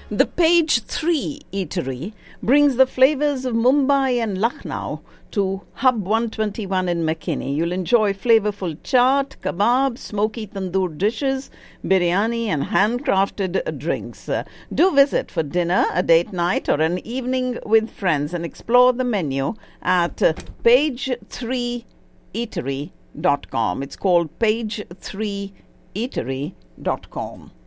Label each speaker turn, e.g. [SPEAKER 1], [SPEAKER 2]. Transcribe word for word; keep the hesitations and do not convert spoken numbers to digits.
[SPEAKER 1] The Page three Eatery brings the flavors of Mumbai and Lucknow to Hub one twenty-one in McKinney. You'll enjoy flavorful chaat, kebab, smoky tandoor dishes, biryani and handcrafted drinks. Uh, do visit for dinner, a date night or an evening with friends and explore the menu at uh, page three eatery dot com. It's called page three eatery dot com.